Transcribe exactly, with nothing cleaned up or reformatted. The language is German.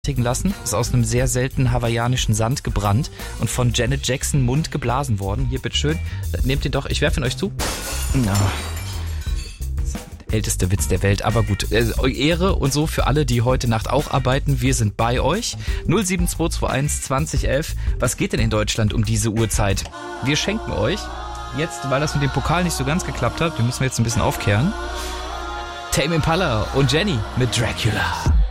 lassen. Ist aus einem sehr seltenen hawaiianischen Sand gebrannt und von Janet Jackson Mund geblasen worden. Hier, bitteschön. Nehmt ihn doch, ich werfe ihn euch zu. Ja. Älteste Witz der Welt, aber gut. Ehre und so für alle, die heute Nacht auch arbeiten. Wir sind bei euch. null sieben zwei zwei eins zwanzig elf. Was geht denn in Deutschland um diese Uhrzeit? Wir schenken euch jetzt, weil das mit dem Pokal nicht so ganz geklappt hat, wir müssen jetzt ein bisschen aufkehren, Tame Impala und Jenny mit Dracula.